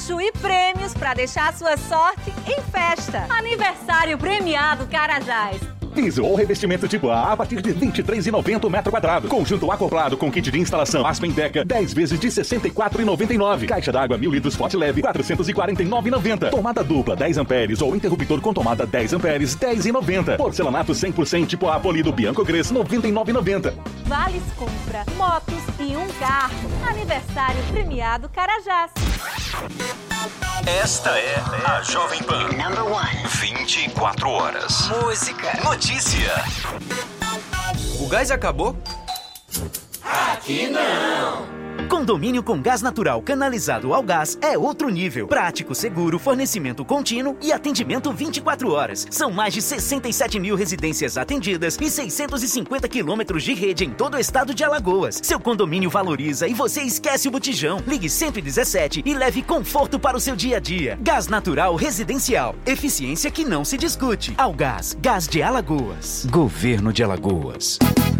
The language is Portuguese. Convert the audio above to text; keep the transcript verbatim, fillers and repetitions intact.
luxo e prêmios para deixar sua sorte em festa. Aniversário premiado Carajás. Piso ou revestimento tipo A a partir de vinte e três reais e noventa centavos o metro quadrado. Conjunto acoplado com kit de instalação Aspen Deca, dez vezes de sessenta e quatro reais e noventa e nove centavos. Caixa d'água mil litros Forte Leve, quatrocentos e quarenta e nove reais e noventa centavos. Tomada dupla dez amperes ou interruptor com tomada dez amperes, dez reais e noventa centavos. Porcelanato cem por cento tipo A polido Bianco Gres, noventa e nove reais e noventa centavos. Vales compra, motos e um carro. Aniversário premiado Carajás. Esta é a Jovem Pan. Number one. vinte e quatro horas. Música. Notícia. O gás acabou? Aqui não! Condomínio com gás natural canalizado ao gás é outro nível. Prático, seguro, fornecimento contínuo e atendimento vinte e quatro horas. São mais de sessenta e sete mil residências atendidas e seiscentos e cinquenta quilômetros de rede em todo o estado de Alagoas. Seu condomínio valoriza e você esquece o botijão. Ligue cento e dezessete e leve conforto para o seu dia a dia. Gás natural residencial. Eficiência que não se discute. Algás, Gás de Alagoas. Governo de Alagoas.